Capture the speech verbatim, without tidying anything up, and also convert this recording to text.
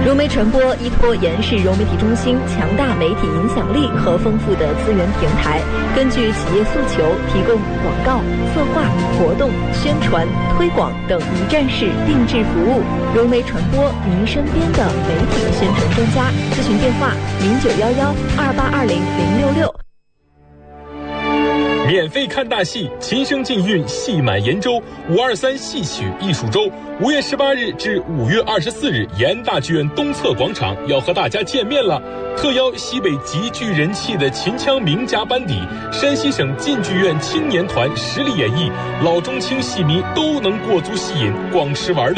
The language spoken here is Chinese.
融媒传播依托延世融媒体中心强大媒体影响力和丰富的资源平台，根据企业诉求，提供广告、策划、活动、宣传、推广等一站式定制服务。融媒传播，您身边的媒体宣传专家。咨询电话：零九幺幺二八二零零六六。 免费看大戏，琴声禁韵，戏满延州五二三戏曲艺术周，五月十八日至五月二十四日，延大剧院东侧广场要和大家见面了。特邀西北极具人气的秦腔名家班底，山西省晋剧院青年团实力演绎，老中青戏迷都能过足戏瘾，光吃玩乐。